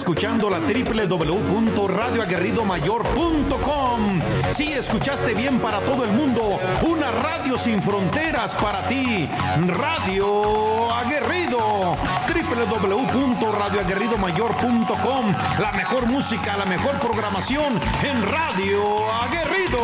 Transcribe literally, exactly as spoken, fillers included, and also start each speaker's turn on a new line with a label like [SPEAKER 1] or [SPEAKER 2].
[SPEAKER 1] escuchando la doble u doble u doble u punto radio aguerrido mayor punto com. Sí, escuchaste bien, para todo el mundo. Una radio sin fronteras para ti. Radio Aguerrido. doble u doble u doble u punto radio aguerrido mayor punto com. La mejor música, la mejor programación en Radio Aguerrido.